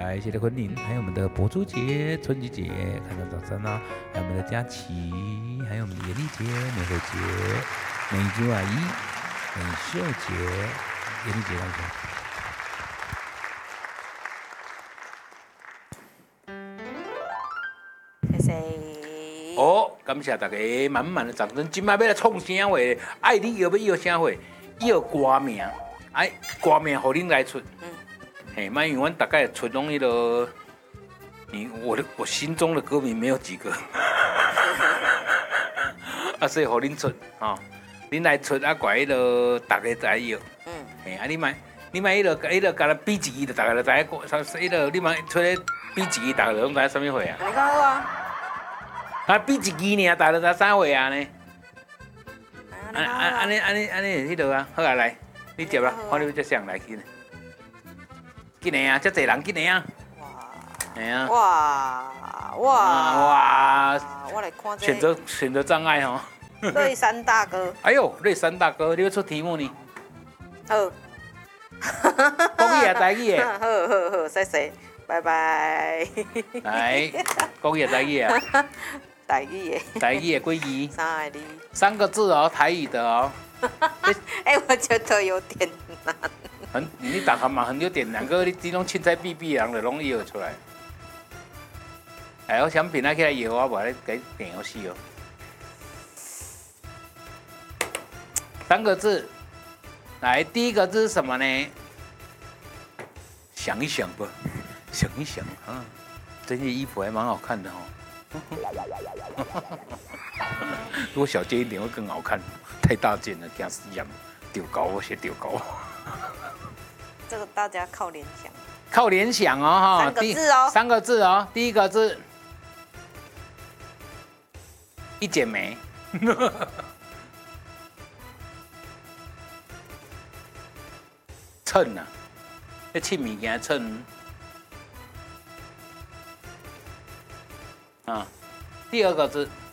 来，谢谢昆凌，还有我们的博珠姐、春菊姐，看到掌声啦，还有我们的佳琪，还有我们的严丽姐、美惠姐、美珠阿姨、美秀姐、严丽姐，感谢。 谢谢。 哦，感谢大家满满的掌声。今摆要来创啥话？爱你要啥话？要歌名，哎，歌名互恁来出。嘿，因为阮大概出拢迄个，我心中的歌迷没有几个，啊，所以互恁出吼，恁来出啊，怪迄个大家知要。嘿，啊，你买迄个，甲咱比一就大家就知影，迄个你买出咧比一，大家就拢知影什么货啊？ 你讲好啊？ 啊，比一尔，大家就知啥货啊呢？安尼，迄落啊，好啊，来，你接啊，看你要接谁来去呢？紧的啊，遮济人紧的啊！哇！系啊！哇！ 我来看这选择障碍哦。 瑞山大哥。 哎呦，瑞山大哥，你要出题目呢？ 好。 国语啊，台语的。 好，谢谢，拜拜。 来，国语啊，台语啊。 台语的。 台语的几字 ？3个字。 3个字哦，台语的哦。 哎，我觉得有点难。 你大汉嘛很有点难，个你这种凊彩比比人就拢摇出来。哎，我想平来起来摇，我无咧给点游戏哦。3个字，来，第一个字是什么呢？想一想吧，想一想啊，这件衣服还蛮好看的哦。如果小件一点会更好看，太大件了，惊死人，丢高我先丢高。 这个大家靠联想。 靠联想哦，哈。 3个字哦。 3个字哦，第一个字一剪梅。秤啊，要称物件秤。啊，第2个字